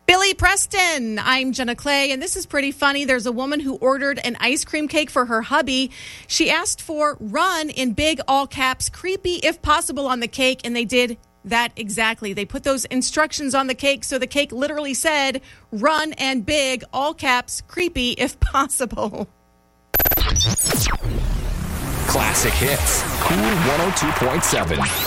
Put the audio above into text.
Billy Preston, I'm Jenna Clay, and this is pretty funny. There's a woman who ordered an ice cream cake for her hubby. She asked for "run" in big all caps, creepy if possible on the cake, and they did that exactly. They put those instructions on the cake, so the cake literally said "run" and big all caps, creepy if possible. Classic hits, Cool 102.7.